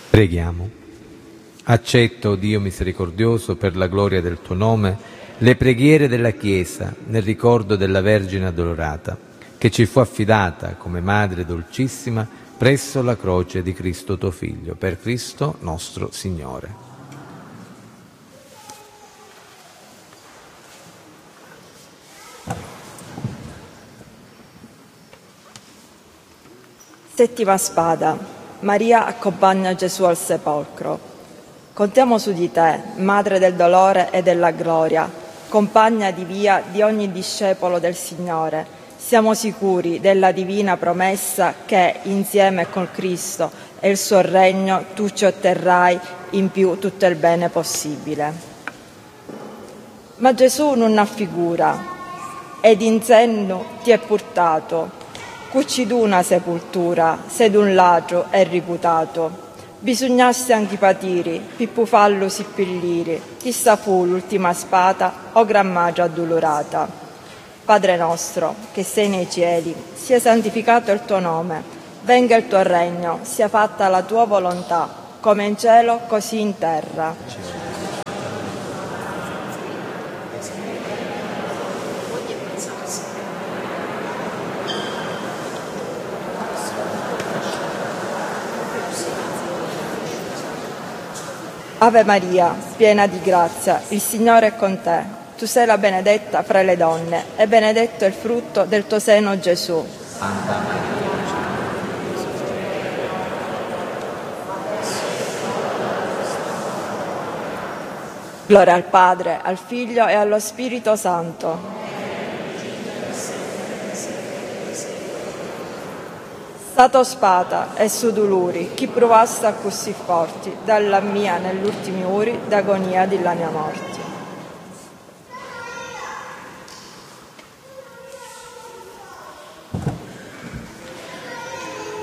Preghiamo. Accetta, o Dio misericordioso, per la gloria del tuo nome, le preghiere della Chiesa nel ricordo della Vergine Addolorata, che ci fu affidata come Madre Dolcissima presso la croce di Cristo tuo Figlio, per Cristo nostro Signore. Settima spada. Maria accompagna Gesù al sepolcro. Contiamo su di te, Madre del dolore e della gloria, compagna di via di ogni discepolo del Signore. Siamo sicuri della divina promessa che, insieme col Cristo e il suo regno, tu ci otterrai in più tutto il bene possibile. Ma Gesù non affigura, ed in senno ti è portato. Cucciduna sepoltura, se d'un ladro è riputato. Bisognasse anche patiri, pippufallo sippelliri, chissà fu l'ultima spada o gran madre addolorata. Padre nostro, che sei nei cieli, sia santificato il tuo nome, venga il tuo regno, sia fatta la tua volontà, come in cielo così in terra. Ave Maria, piena di grazia, il Signore è con te. Tu sei la benedetta fra le donne, e benedetto è il frutto del tuo seno, Gesù. Santa Maria. Gloria al Padre, al Figlio e allo Spirito Santo. Stato spata e su dolori, chi provasse a così forti, dalla mia negli ultimi ori d'agonia della mia morte.